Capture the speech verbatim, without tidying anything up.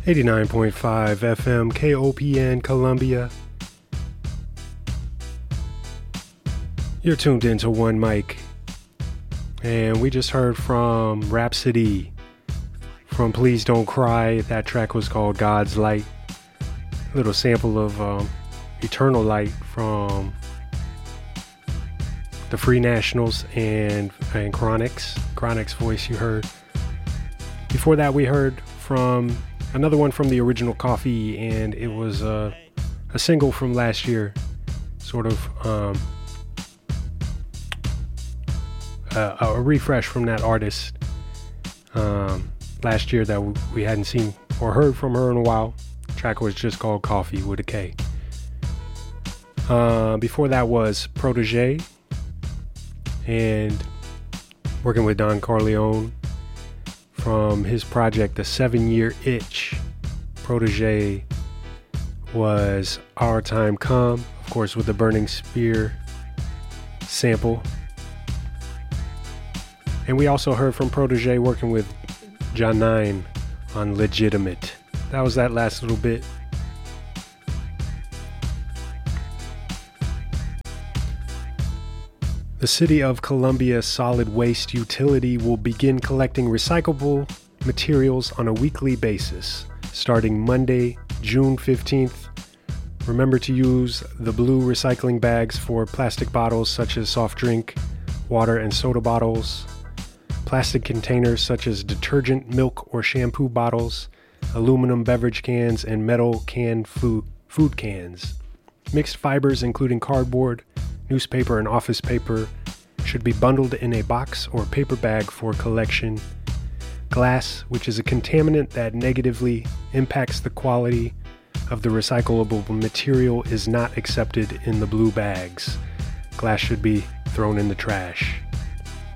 eighty-nine point five F M K O P N Columbia. You're tuned into One Mic, and we just heard from Rhapsody from Please Don't Cry. That track was called God's Light. A little sample of um, Eternal Light from the Free Nationals and, and Chronix. Chronix voice you heard. Before that, we heard from another one from the Original Coffee, and it was uh, a single from last year, sort of um, a, a refresh from that artist um, last year that we hadn't seen or heard from her in a while. The track was just called Coffee with a K. Uh, before that was Protege, and working with Don Corleone from his project The Seven Year Itch. Protege was Our Time Come, of course, with the Burning Spear sample. And we also heard from Protege working with John Nine on Legitimate. That was that last little bit. The City of Columbia Solid Waste Utility will begin collecting recyclable materials on a weekly basis, starting Monday, June fifteenth. Remember to use the blue recycling bags for plastic bottles such as soft drink, water, and soda bottles, plastic containers such as detergent, milk, or shampoo bottles, aluminum beverage cans, and metal canned food, food cans. Mixed fibers, including cardboard, newspaper, and office paper, should be bundled in a box or paper bag for collection. Glass, which is a contaminant that negatively impacts the quality of the recyclable material, is not accepted in the blue bags. Glass should be thrown in the trash.